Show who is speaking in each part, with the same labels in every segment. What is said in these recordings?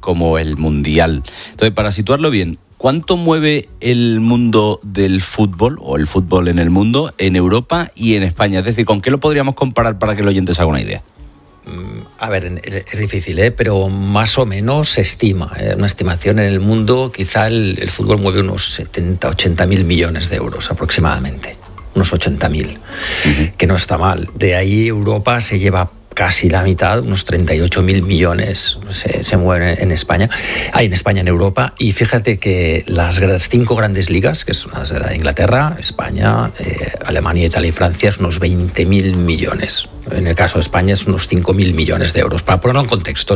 Speaker 1: como el Mundial. Entonces, para situarlo bien, ¿cuánto mueve el mundo del fútbol o el fútbol en el mundo, en Europa y en España? Es decir, ¿con qué lo podríamos comparar para que el oyente se haga una idea?
Speaker 2: A ver, es difícil, pero más o menos se estima. Una estimación en el mundo, quizá el fútbol mueve unos 70, 80 mil millones de euros aproximadamente. Unos 80.000, que no está mal. De ahí Europa se lleva casi la mitad, unos 38.000 millones se mueven en España, en Europa. Y fíjate que las 5 grandes ligas, que son las de la Inglaterra, España, Alemania, Italia y Francia, es unos 20.000 millones. En el caso de España es unos 5.000 millones de euros. Para ponerlo en contexto,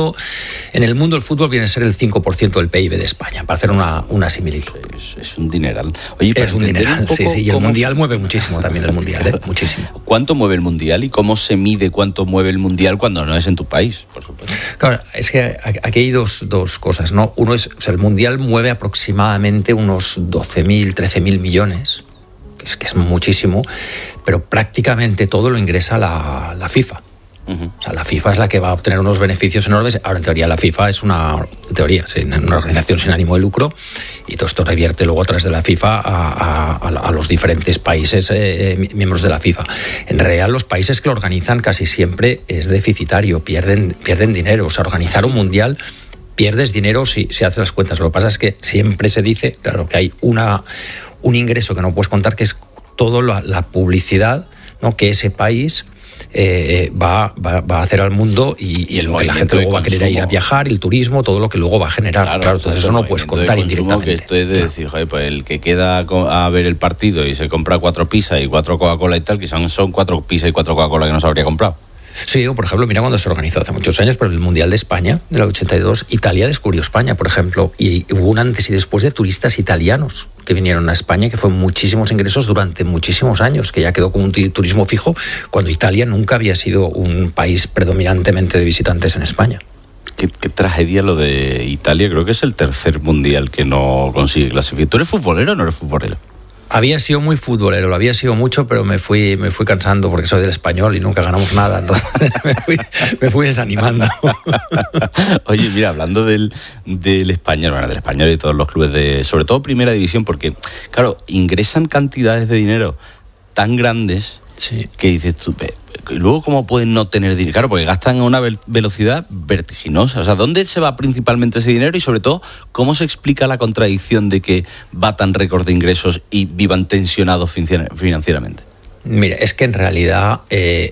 Speaker 2: en el mundo el fútbol viene a ser el 5% del PIB de España, para hacer una similitud.
Speaker 1: Es un dineral. Oye,
Speaker 2: es un dineral, sí. Y el Mundial mueve muchísimo también, muchísimo.
Speaker 1: ¿Cuánto mueve el Mundial y cómo se mide cuánto mueve el Mundial cuando no es en tu país, por supuesto?
Speaker 2: Claro, es que aquí hay dos cosas, ¿no? Uno es, el Mundial mueve aproximadamente unos 12.000, 13.000 millones, que es muchísimo, pero prácticamente todo lo ingresa la FIFA. O sea, la FIFA es la que va a obtener unos beneficios enormes. Ahora, en teoría, la FIFA es una organización sin ánimo de lucro, y todo esto revierte luego a través de la FIFA a los diferentes países miembros de la FIFA. En realidad, los países que lo organizan casi siempre es deficitario, pierden dinero. O sea, organizar un mundial, pierdes dinero si haces las cuentas. Lo que pasa es que siempre se dice, claro, que hay un ingreso que no puedes contar, que es toda la publicidad, ¿no?, que ese país va a hacer al mundo, y lo que la gente luego va a querer ir a viajar, el turismo, todo lo que luego va a generar. Claro, entonces eso no puedes contar indirectamente.
Speaker 1: Que esto es de decir, joder, pues el que queda a ver el partido y se compra 4 pizzas y 4 Coca-Cola y tal, que son 4 pizzas y 4 Coca-Cola que no se habría comprado.
Speaker 2: Sí, o por ejemplo, mira cuando se organizó hace muchos años, pero el Mundial de España, del 82, Italia descubrió España, por ejemplo, y hubo un antes y después de turistas italianos que vinieron a España, que fue muchísimos ingresos durante muchísimos años, que ya quedó como un turismo fijo, cuando Italia nunca había sido un país predominantemente de visitantes en España.
Speaker 1: Qué tragedia lo de Italia. Creo que es el tercer Mundial que no consigue clasificar. ¿Tú eres futbolero o no eres futbolero?
Speaker 2: Había sido muy futbolero, lo había sido mucho, pero me fui cansando porque soy del Español y nunca ganamos nada, entonces me fui desanimando.
Speaker 1: Oye, mira, hablando del Español, del Español y todos los clubes sobre todo Primera División, porque, claro, ingresan cantidades de dinero tan grandes, sí, que dices tú, luego cómo pueden no tener dinero. Claro, porque gastan a una velocidad vertiginosa. O sea, ¿dónde se va principalmente ese dinero? Y sobre todo, ¿cómo se explica la contradicción de que batan récord de ingresos y vivan tensionados financieramente? Mira,
Speaker 2: es que en realidad, el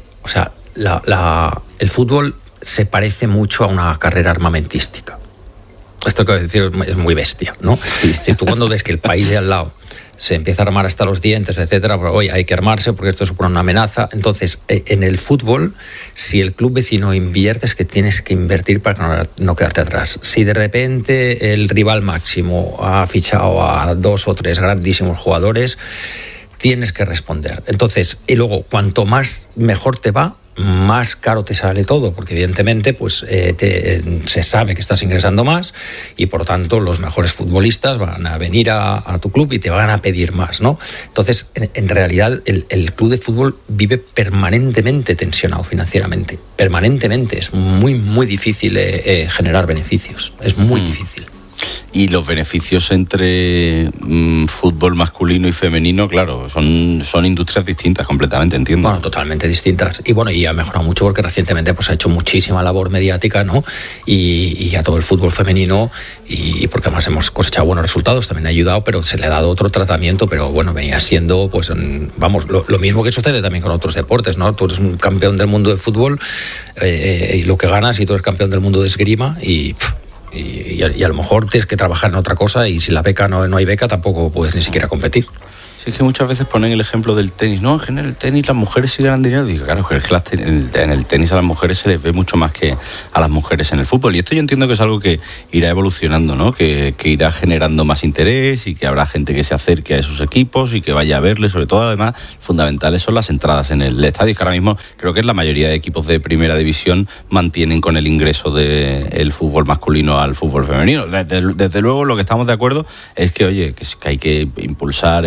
Speaker 2: fútbol se parece mucho a una carrera armamentística. Esto que voy a decir es muy bestia, ¿no? Sí. Es decir, tú cuando ves que el país de al lado se empieza a armar hasta los dientes, etcétera, pero hoy hay que armarse porque esto supone una amenaza. Entonces, en el fútbol, si el club vecino invierte, es que tienes que invertir para no quedarte atrás. Si de repente el rival máximo ha fichado a 2 o 3 grandísimos jugadores, tienes que responder. Entonces, y luego, cuanto más mejor te va, más caro te sale todo, porque evidentemente pues se sabe que estás ingresando más y por tanto los mejores futbolistas van a venir a tu club y te van a pedir más, ¿no? Entonces, en realidad el club de fútbol vive permanentemente tensionado financieramente, permanentemente. Es muy, muy difícil generar beneficios, es muy difícil.
Speaker 1: Y los beneficios entre fútbol masculino y femenino, claro, son industrias distintas completamente, entiendo.
Speaker 2: Bueno, totalmente distintas. Y ha mejorado mucho porque recientemente pues ha hecho muchísima labor mediática, ¿no? Y a todo el fútbol femenino, y porque además hemos cosechado buenos resultados, también ha ayudado, pero se le ha dado otro tratamiento, pero bueno, venía siendo, pues, lo mismo que sucede también con otros deportes, ¿no? Tú eres un campeón del mundo de fútbol y lo que ganas, y tú eres campeón del mundo de esgrima y a lo mejor tienes que trabajar en otra cosa, y si la beca no hay beca, tampoco puedes ni siquiera competir.
Speaker 1: Sí, es que muchas veces ponen el ejemplo del tenis. No, en general el tenis las mujeres sí ganan dinero. Digo, claro, es que en el tenis a las mujeres se les ve mucho más que a las mujeres en el fútbol. Y esto yo entiendo que es algo que irá evolucionando, ¿no? Que irá generando más interés, y que habrá gente que se acerque a esos equipos y que vaya a verles. Sobre todo, además, fundamentales son las entradas en el estadio, que ahora mismo creo que es la mayoría de equipos de Primera División mantienen con el ingreso del fútbol masculino al fútbol femenino. Desde luego, lo que estamos de acuerdo es que, oye, que hay que impulsar el fútbol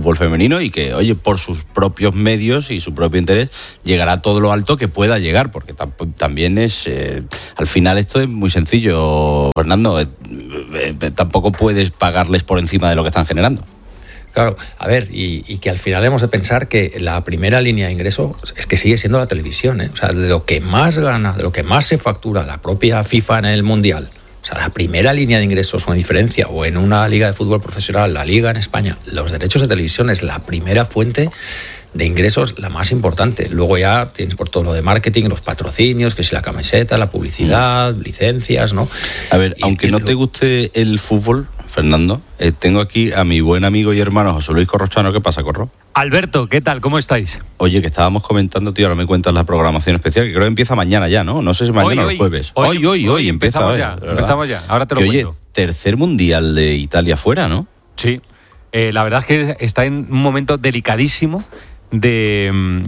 Speaker 1: fútbol femenino y que, oye, por sus propios medios y su propio interés llegará a todo lo alto que pueda llegar, porque también es, al final esto es muy sencillo, Fernando, tampoco puedes pagarles por encima de lo que están generando.
Speaker 2: Claro, a ver, y que al final hemos de pensar que la primera línea de ingreso es que sigue siendo la televisión, ¿eh? O sea, de lo que más gana, de lo que más se factura la propia FIFA en el Mundial, o sea, la primera línea de ingresos, una diferencia, o en una liga de fútbol profesional, la liga en España, los derechos de televisión es la primera fuente de ingresos, la más importante. Luego ya tienes por todo lo de marketing, los patrocinios, que si la camiseta, la publicidad, licencias, ¿no?
Speaker 1: A ver, aunque no te guste el fútbol, Fernando, tengo aquí a mi buen amigo y hermano José Luis Corrochano. ¿Qué pasa, Corro?
Speaker 3: Alberto, ¿qué tal? ¿Cómo estáis?
Speaker 1: Oye, que estábamos comentando, tío, ahora me cuentas la programación especial, que creo que empieza mañana ya, ¿no? No sé si mañana o el jueves. Hoy empezamos ya,
Speaker 3: empezamos ya, ahora te lo cuento.
Speaker 1: Oye, tercer mundial de Italia fuera, ¿no?
Speaker 3: Sí, la verdad es que está en un momento delicadísimo de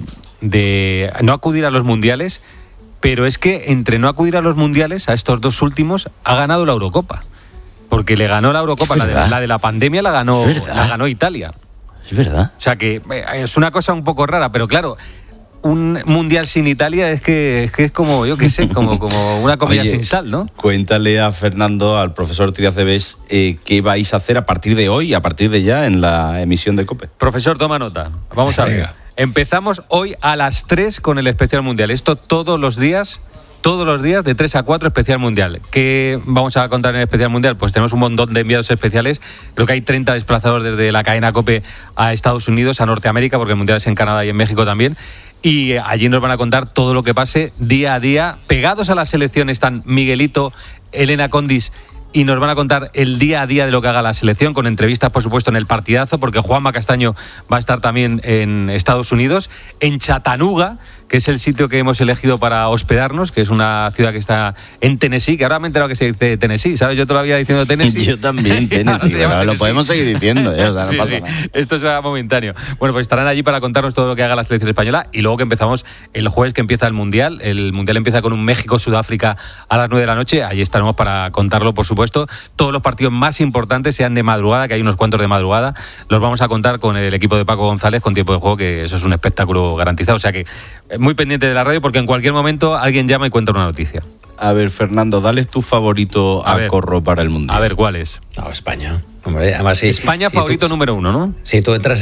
Speaker 3: no acudir a los mundiales, pero es que entre no acudir a los mundiales, a estos dos últimos, ha ganado la Eurocopa. Porque le ganó la Eurocopa, la de la pandemia la ganó Italia.
Speaker 1: Es verdad.
Speaker 3: O sea que es una cosa un poco rara, pero claro, un mundial sin Italia es que es como, yo qué sé, como una comida sin sal, ¿no?
Speaker 1: Cuéntale a Fernando, al profesor Trias de Bes, qué vais a hacer a partir de hoy, a partir de ya, en la emisión de COPE.
Speaker 3: Profesor, toma nota. Vamos a ver. Empezamos hoy a las 3 con el especial mundial. Esto todos los días de 3 a 4 especial mundial. ¿Qué vamos a contar en el especial mundial? Pues tenemos un montón de enviados especiales. Creo que hay 30 desplazados desde la cadena COPE a Estados Unidos, a Norteamérica, porque el mundial es en Canadá y en México también. Y allí nos van a contar todo lo que pase día a día. Pegados a la selección están Miguelito, Elena Condis, y nos van a contar el día a día de lo que haga la selección, con entrevistas, por supuesto, en el partidazo, porque Juanma Castaño va a estar también en Estados Unidos, en Chattanooga, que es el sitio que hemos elegido para hospedarnos, que es una ciudad que está en Tennessee, que ahora me he enterado que se dice Tennessee, ¿sabes? Yo todavía diciendo Tennessee.
Speaker 1: Yo también, Tennessee, pero ahora lo podemos seguir diciendo, o sea, no pasa nada.
Speaker 3: Esto será momentáneo. Bueno, pues estarán allí para contarnos todo lo que haga la selección española, y luego que empezamos el jueves, que empieza el Mundial. El Mundial empieza con un México-Sudáfrica a las 9 de la noche, allí estaremos para contarlo, por supuesto. Todos los partidos más importantes, sean de madrugada, que hay unos cuantos de madrugada, los vamos a contar con el equipo de Paco González, con tiempo de juego, que eso es un espectáculo garantizado. O sea que muy pendiente de la radio, porque en cualquier momento alguien llama y cuenta una noticia.
Speaker 1: A ver, Fernando, dale tu favorito a Corro para el Mundial.
Speaker 3: A ver, ¿cuál es?
Speaker 2: No, España. Hombre, además,
Speaker 3: España favorito número 1, ¿no?
Speaker 2: Si tú entras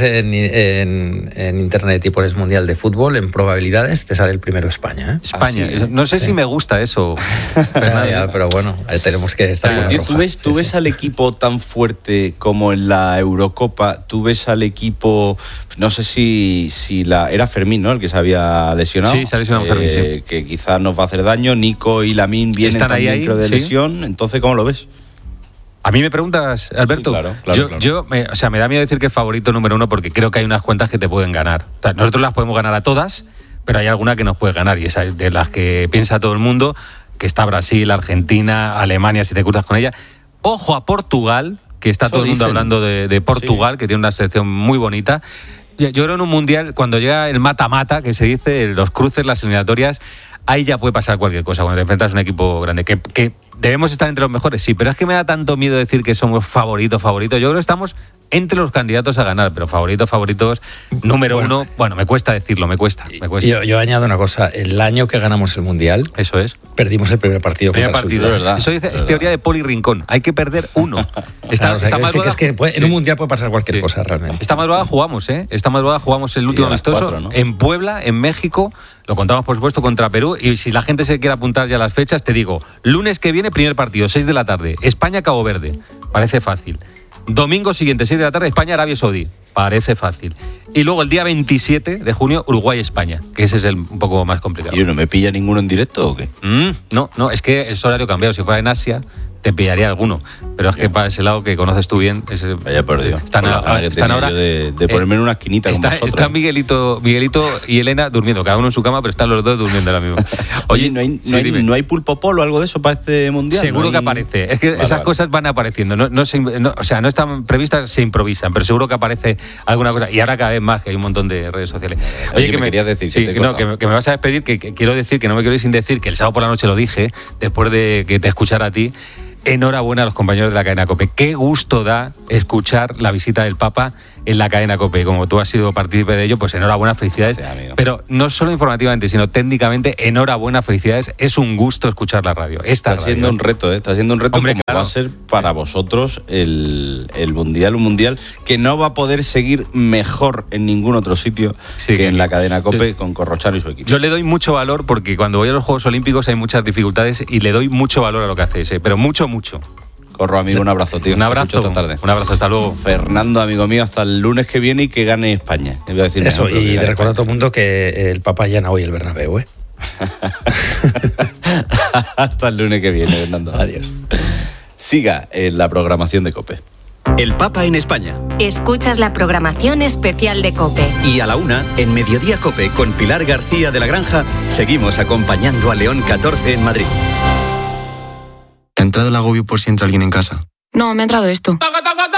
Speaker 2: en internet y pones Mundial de Fútbol, en probabilidades te sale el primero España, ¿eh?
Speaker 3: España. Sí, no sé si me gusta eso.
Speaker 2: Ya, pero bueno, tenemos que estar.
Speaker 1: Tío, ¿tú ves al equipo tan fuerte como en la Eurocopa? ¿Tú ves al equipo, no sé si era Fermín, ¿no?, el que se había lesionado?
Speaker 3: Sí, se ha lesionado Fermín, sí.
Speaker 1: Que quizás nos va a hacer daño. Nico y Lamine vienen también, creo, de lesión. Entonces, ¿cómo lo ves?
Speaker 3: A mí me preguntas, Alberto.
Speaker 1: Sí, claro.
Speaker 3: Yo me da miedo decir que es favorito número 1, porque creo que hay unas cuentas que te pueden ganar. O sea, nosotros las podemos ganar a todas, pero hay alguna que nos puede ganar, y esa es de las que piensa todo el mundo, que está Brasil, Argentina, Alemania, si te cruzas con ella. Ojo a Portugal, que está todo el mundo hablando de Portugal, sí, que tiene una selección muy bonita. Yo creo en un mundial, cuando llega el mata-mata, que se dice, los cruces, las eliminatorias, ahí ya puede pasar cualquier cosa cuando te enfrentas a un equipo grande. Que debemos estar entre los mejores, sí, pero es que me da tanto miedo decir que somos favoritos. Yo creo que estamos entre los candidatos a ganar, pero favoritos, número 1, bueno, me cuesta decirlo, me cuesta.
Speaker 2: Yo añado una cosa, el año que ganamos el Mundial,
Speaker 3: eso es,
Speaker 2: perdimos el primer partido contra el Suiza.
Speaker 1: ¿Verdad?
Speaker 3: Eso es teoría de Poli Rincón, hay que perder uno.
Speaker 2: En un Mundial puede pasar cualquier cosa realmente.
Speaker 3: Esta madrugada jugamos, el último amistoso 4, ¿no? En Puebla, en México. Lo contamos, por supuesto, contra Perú. Y si la gente se quiere apuntar ya a las fechas, te digo, lunes que viene, primer partido, 6 de la tarde, España-Cabo Verde. Parece fácil. Domingo siguiente, 6 de la tarde, España-Arabia Saudí. Parece fácil. Y luego el día 27 de junio, Uruguay-España, que ese es un poco más complicado.
Speaker 1: ¿Y no me pilla ninguno en directo o qué?
Speaker 3: No, es que es horario cambiado. Si fuera en Asia, te pillaría alguno. Pero es que para ese lado que conoces tú bien...
Speaker 1: Vaya perdido.
Speaker 3: Están ahora
Speaker 1: de ponerme en una esquinita con vosotros.
Speaker 3: Están Miguelito y Elena durmiendo, cada uno en su cama, pero están los dos durmiendo ahora mismo.
Speaker 1: Oye, ¿no hay pulpo polo o algo de eso para este mundial?
Speaker 3: Seguro que aparece. Es que esas cosas van apareciendo. No están previstas, se improvisan, pero seguro que aparece alguna cosa. Y ahora cada vez más, que hay un montón de redes sociales.
Speaker 1: Oye, que me querías decir
Speaker 3: que me vas a despedir, que quiero decir, que no me quiero ir sin decir, que el sábado por la noche lo dije, después de que te escuchara a ti. Enhorabuena a los compañeros de la cadena COPE. Qué gusto da escuchar la visita del Papa en la cadena COPE. Como tú has sido partícipe de ello, pues enhorabuena, felicidades.
Speaker 1: Sí, amigo.
Speaker 3: Pero no solo informativamente, sino técnicamente, enhorabuena, felicidades. Es un gusto escuchar la radio.
Speaker 1: Está siendo un reto, Está siendo un reto.
Speaker 3: Hombre,
Speaker 1: como
Speaker 3: claro.
Speaker 1: va a ser para vosotros el Mundial, un Mundial que no va a poder seguir mejor en ningún otro sitio que en la cadena COPE con Corrochano y su equipo.
Speaker 3: Yo le doy mucho valor porque cuando voy a los Juegos Olímpicos hay muchas dificultades y le doy mucho valor a lo que hacéis, pero mucho.
Speaker 1: Corro, amigo, un abrazo, tío.
Speaker 3: Un abrazo.
Speaker 1: Esta tarde.
Speaker 3: Un abrazo, hasta luego.
Speaker 1: Fernando, amigo mío, hasta el lunes que viene y que gane España. Voy a decir
Speaker 2: Eso,
Speaker 1: mejor,
Speaker 2: y le recuerdo a todo el mundo que el Papa llena hoy el Bernabéu, ¿eh?
Speaker 1: Hasta el lunes que viene, Fernando.
Speaker 2: Adiós.
Speaker 1: Siga en la programación de COPE.
Speaker 4: El Papa en España.
Speaker 5: Escuchas la programación especial de COPE.
Speaker 4: Y a la 1, en Mediodía COPE, con Pilar García de la Granja, seguimos acompañando a León 14 en Madrid.
Speaker 6: ¿Te ha entrado el agobio por si entra alguien en casa?
Speaker 7: No, me ha entrado esto.